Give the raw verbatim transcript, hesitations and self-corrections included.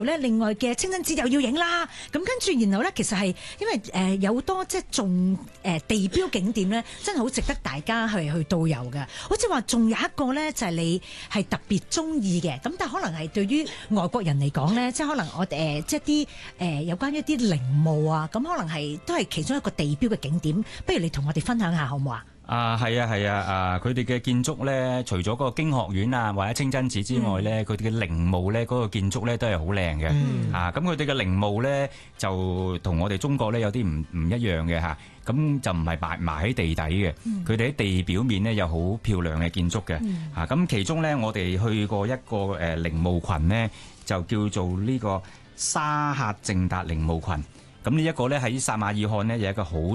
咧另外嘅清真寺又要影啦，咁跟住然後咧，其實係因為誒、呃、有好多即係仲誒地標景點咧，真係好值得大家去去導遊嘅。好似話仲有一個咧，就係、是、你係特別中意嘅，咁但係可能係對於外國人嚟講咧，即係可能我哋誒、呃、即係啲誒有關於啲陵墓啊，咁可能係都係其中一個地標嘅景點。不如你同我哋分享下好唔好啊？ 啊，係啊，係啊，啊，佢哋嘅建築咧，除咗嗰個經學院啊，或者清真寺之外咧，佢哋嘅陵墓咧，嗰個建築咧都係好靚嘅。嗯、啊，咁佢哋嘅陵墓咧就同我哋中國咧有啲唔唔一樣嘅嚇，咁、啊、就唔係埋埋喺地底嘅，佢哋喺地表面咧有好漂亮嘅建築嘅。嗯、啊，咁其中咧我哋去過一個誒陵墓群咧，就叫做呢個沙赫淨達陵墓群。咁呢一個咧喺撒馬爾罕咧有一個好